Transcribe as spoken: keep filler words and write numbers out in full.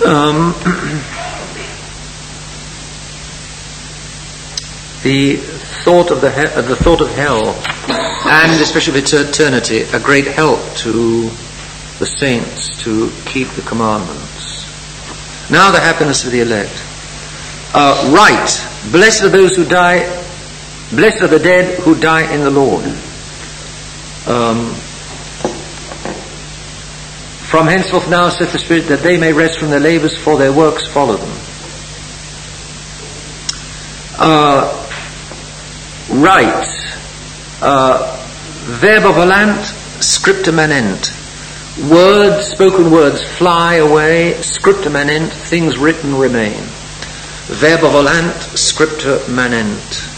Um, the thought of the he- uh, the thought of hell, and especially of eternity, a great help to the saints to keep the commandments. Now the happiness of the elect. Uh, right. Blessed are those who die. Blessed are the dead who die in the Lord. Um, From henceforth now, saith the Spirit, that they may rest from their labors, for their works follow them. Uh, right. Uh, verba volant, scripta manent. Words, spoken words, fly away. Scripta manent, things written remain. Verba volant, scripta manent.